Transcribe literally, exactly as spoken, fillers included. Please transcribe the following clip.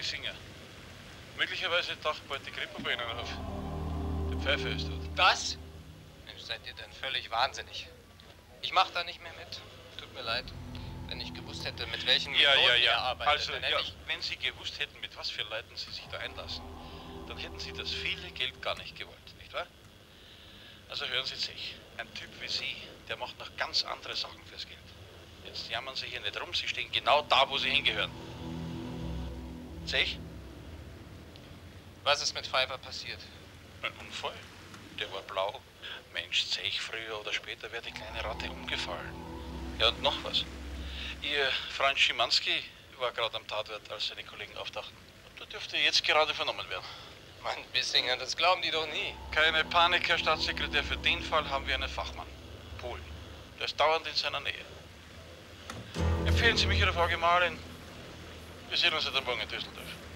Bissinger. Möglicherweise taucht bald die Grippe bei Ihnen auf. Der Pfeife ist tot. Was? Mensch, seid ihr denn völlig wahnsinnig? Ich mach da nicht mehr mit. Tut mir leid. Wenn ich gewusst hätte, mit welchen Ja, Methoden ja, ihr ja. arbeitet, Also, dann hätte ja, ich... wenn Sie gewusst hätten, mit was für Leuten Sie sich da einlassen, dann hätten Sie das viele Geld gar nicht gewollt, nicht wahr? Also hören Sie sich, ein Typ wie Sie, der macht noch ganz andere Sachen fürs Geld. Jetzt jammern Sie hier nicht rum, Sie stehen genau da, wo Sie hingehören. Sech? Was ist mit Pfeiffer passiert? Ein Unfall. Der war blau. Mensch, Zech, früher oder später wäre die kleine Ratte umgefallen. Ja, und noch was. Ihr Freund Schimanski war gerade am Tatort, als seine Kollegen auftauchten. Da dürfte jetzt gerade vernommen werden. Mann, Bissinger, das glauben die doch nie. Keine Panik, Herr Staatssekretär. Für den Fall haben wir einen Fachmann. Polen. Der ist dauernd in seiner Nähe. Empfehlen Sie mich Ihrer Frau Gemahlin. Wir sehen uns heute Morgen in Düsseldorf.